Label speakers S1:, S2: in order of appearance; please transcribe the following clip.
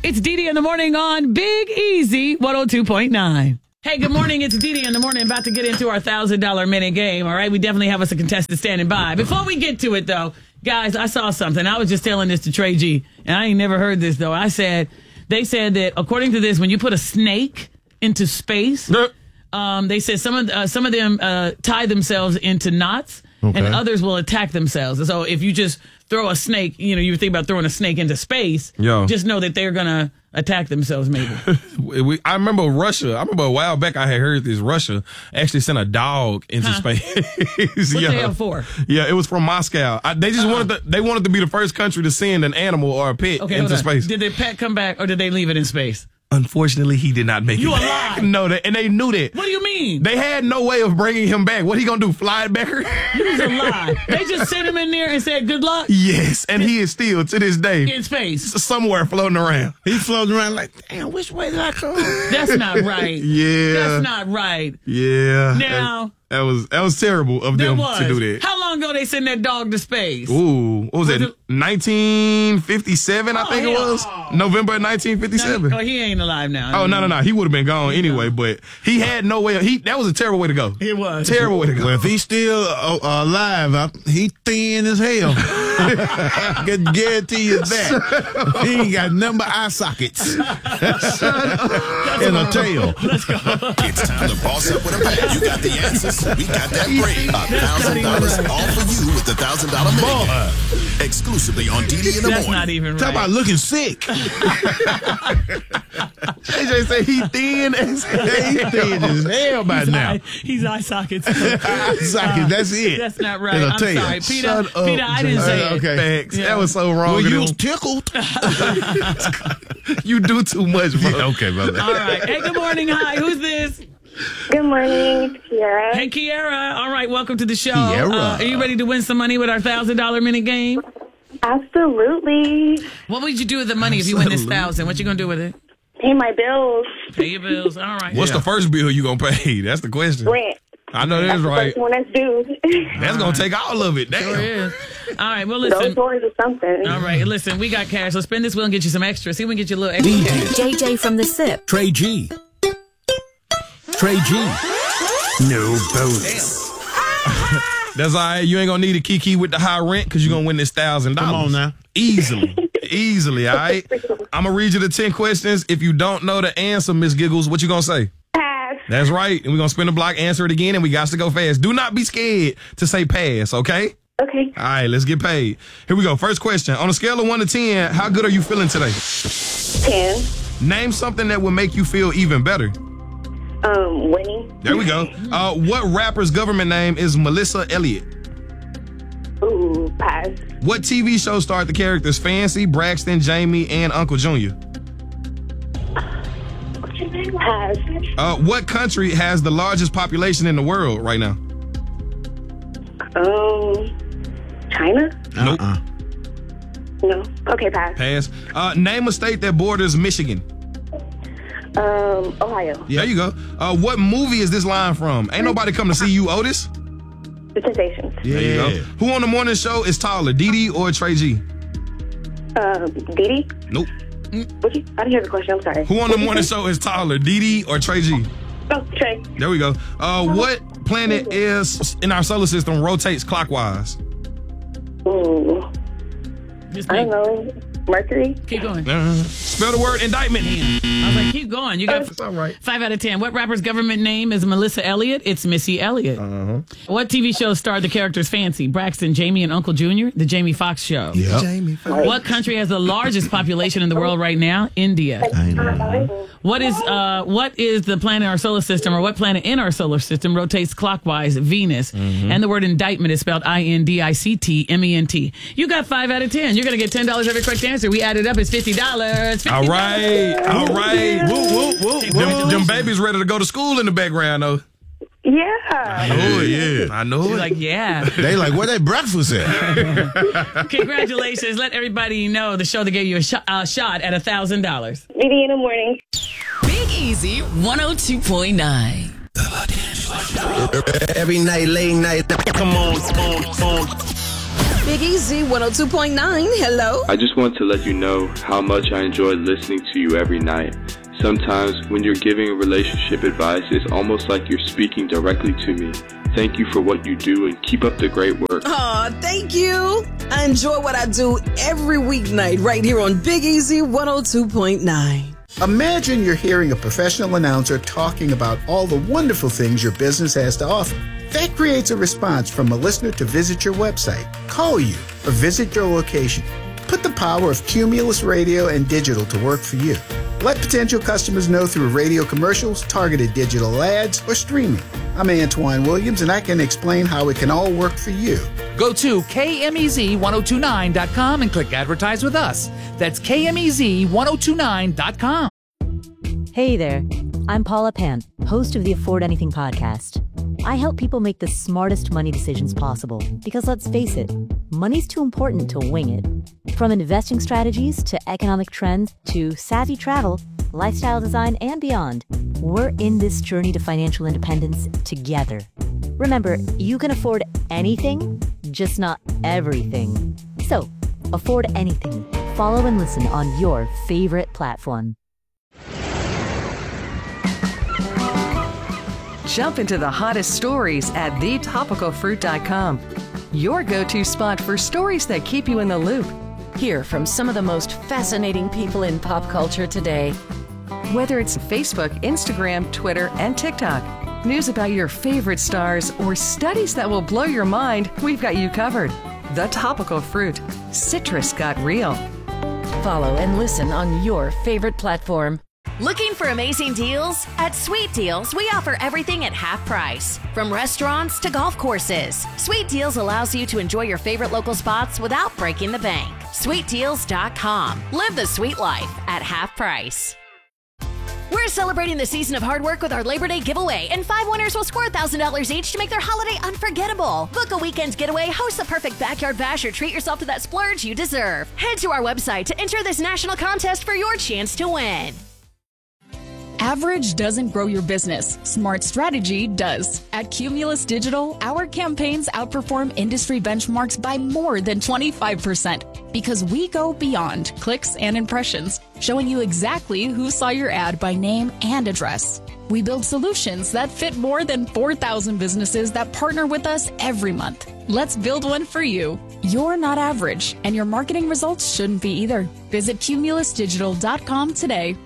S1: It's Dee in the morning on Big Easy 102.9. Hey, good morning. It's Dee in the morning. About to get into our $1,000 minute game. All right. We definitely have us a contestant standing by. Before we get to it, though, guys, I saw something. I was just telling this to Trey G, and I ain't never heard this, though. They said that according to this, when you put a snake into space, they said some of them tie themselves into knots, and others will attack themselves. So if you just throw a snake, you think about throwing a snake into space, just know that they're going to attack themselves maybe.
S2: I remember Russia. I remember a while back I had heard this. Russia actually sent a dog into space.
S1: What's the hell for?
S2: Yeah, it was from Moscow. They just wanted to be the first country to send an animal or a pet into space.
S1: Did the pet come back or did they leave it in space?
S2: Unfortunately, he did not make it.
S1: You a lie?
S2: No, and they knew that.
S1: What do you mean?
S2: They had no way of bringing him back. What he gonna do? Fly it back?
S1: You a lie. They just sent him in there and said good luck.
S2: Yes, and he is still to this day
S1: in space,
S2: somewhere floating around.
S3: He's floating around like, damn, which way did I come?
S1: That's not right.
S2: Yeah,
S1: that's not right.
S2: Yeah.
S1: Now.
S2: That was terrible of them to do that.
S1: How long ago they sent that dog to space?
S2: Ooh, what was it? 1957, I think it was. November of 1957.
S1: No, he ain't alive now.
S2: Oh, no. He would have been gone anyway, but he had no way. That was a terrible way to go.
S1: It was.
S2: Terrible way to go.
S3: Well, if he's still alive, he thin as hell. I can guarantee you that. He ain't got nothing but eye sockets. And a tail.
S1: Let's go.
S4: It's time to boss up with a bag. You got the answers. We got that brain. $1,000 all for you with the $1,000 minute. Exclusively on Dee in the morning.
S1: That's not even right.
S3: Talk about looking sick.
S2: AJ say he thin as
S3: hell by now.
S1: He's eye sockets.
S3: Eye sockets, that's it.
S1: That's not right. I'm sorry. Peter, I didn't say it.
S2: Okay. Facts. Yeah. That was so wrong.
S3: Well, you was tickled.
S2: You do too much, bro.
S3: Okay, brother.
S1: All right. Hey, good morning. Hi. Who's this?
S5: Good morning, it's Kiara.
S1: Hey, Kiara. All right, welcome to the show.
S3: Kiara.
S1: Are you ready to win some money with our $1,000 minute game?
S5: Absolutely.
S1: What would you do with the money if you win this $1,000? What you gonna do with it?
S5: Pay my bills.
S1: Pay your bills. All right.
S2: What's the first bill you gonna pay? That's the question.
S5: Rent.
S2: I know that's right.
S5: That's one that's due.
S2: That's gonna take all of it. Damn.
S1: Sure is. All right. Well, listen.
S5: Those doors or something.
S1: All right. Listen, we got cash. Let's spend this wheel and get you some extra. See if we can get you a little extra cash.
S6: JJ from the SIP.
S3: Trey G. No bonus.
S2: That's all right. You ain't gonna need a kiki with the high rent because you're gonna win this $1,000.
S3: Come on now.
S2: Easily, all right? I'm gonna read you the 10 questions. If you don't know the answer, Miss Giggles, what you gonna say?
S5: Pass.
S2: That's right. And we're gonna spin the block, answer it again, and we got to go fast. Do not be scared to say pass, okay?
S5: Okay.
S2: All right, let's get paid. Here we go. First question. On a scale of 1 to 10, how good are you feeling today?
S5: 10.
S2: Name something that would make you feel even better.
S5: Winning.
S2: There we go. What rapper's government name is Melissa Elliott?
S5: Ooh, pass.
S2: What TV show starred the characters Fancy, Braxton, Jamie, and Uncle Junior?
S5: Pass.
S2: What country has the largest population in the world right now?
S5: China?
S2: Nope.
S5: No. Okay, pass.
S2: Pass. Name a state that borders Michigan.
S5: Ohio.
S2: There you go. What movie is this line from? Ain't nobody come to see you, Otis?
S5: The Temptations.
S2: There you go. Who on the morning show is taller, Dee or Trey G?
S5: Dee?
S2: Nope.
S5: I didn't hear the question. I'm sorry.
S2: Who on the morning show is taller, Dee or Trey G?
S5: Oh, Trey.
S2: There we go. What planet is in our solar system rotates clockwise?
S5: Ooh. I don't know. Mercury?
S1: Keep going.
S2: Spell the word indictment.
S1: I was like, keep going. You got
S2: That's all right.
S1: 5 out of 10. What rapper's government name is Melissa Elliott? It's Missy Elliott. What TV show starred the characters Fancy, Braxton, Jamie, and Uncle Junior? The Jamie Foxx Show.
S3: Yep.
S1: What country has the largest population in the world right now? India.
S3: I know.
S1: What is the planet in our solar system, or what planet in our solar system rotates clockwise? Venus. And the word indictment is spelled INDICTMENT. You got 5 out of 10. You're going to get $10 every correct answer. We added up. It's $50.
S2: All right. Whoop, whoop. Them babies ready to go to school in the background, though.
S5: Yeah.
S3: Oh, yeah.
S2: I know
S1: You're
S2: it.
S1: like, yeah.
S3: They like, where that breakfast at?
S1: Congratulations. Let everybody know the show that gave you a shot at $1,000.
S5: Dee in the morning.
S6: Big Easy 102.9.
S7: Every night, late night. Come on.
S6: Big Easy 102.9. Hello.
S7: I just want to let you know how much I enjoy listening to you every night. Sometimes when you're giving relationship advice, it's almost like you're speaking directly to me. Thank you for what you do and keep up the great work.
S6: Aw, thank you. I enjoy what I do every weeknight right here on Big Easy 102.9.
S8: Imagine you're hearing a professional announcer talking about all the wonderful things your business has to offer. That creates a response from a listener to visit your website, call you, or visit your location. Put the power of Cumulus Radio and Digital to work for you. Let potential customers know through radio commercials, targeted digital ads, or streaming. I'm Antoine Williams, and I can explain how it can all work for you.
S9: Go to KMEZ1029.com and click Advertise with Us. That's KMEZ1029.com.
S10: Hey there, I'm Paula Pant, host of the Afford Anything podcast. I help people make the smartest money decisions possible because, let's face it, money's too important to wing it. From investing strategies to economic trends to savvy travel, lifestyle design, and beyond, we're in this journey to financial independence together. Remember, you can afford anything, just not everything. So, afford anything. Follow and listen on your favorite platform.
S11: Jump into the hottest stories at thetopicalfruit.com. Your go-to spot for stories that keep you in the loop.
S6: Hear from some of the most fascinating people in pop culture today.
S11: Whether it's Facebook, Instagram, Twitter, and TikTok, news about your favorite stars, or studies that will blow your mind, we've got you covered. The Topical Fruit. Citrus got real.
S6: Follow and listen on your favorite platform.
S12: Looking for amazing deals? At Sweet Deals, we offer everything at half price. From restaurants to golf courses, Sweet Deals allows you to enjoy your favorite local spots without breaking the bank. SweetDeals.com. Live the sweet life at half price. We're celebrating the season of hard work with our Labor Day giveaway, and 5 winners will score $1,000 each to make their holiday unforgettable. Book a weekend getaway, host the perfect backyard bash, or treat yourself to that splurge you deserve. Head to our website to enter this national contest for your chance to win.
S13: Average doesn't grow your business. Smart strategy does. At Cumulus Digital, our campaigns outperform industry benchmarks by more than 25% because we go beyond clicks and impressions, showing you exactly who saw your ad by name and address. We build solutions that fit more than 4,000 businesses that partner with us every month. Let's build one for you. You're not average, and your marketing results shouldn't be either. Visit cumulusdigital.com today.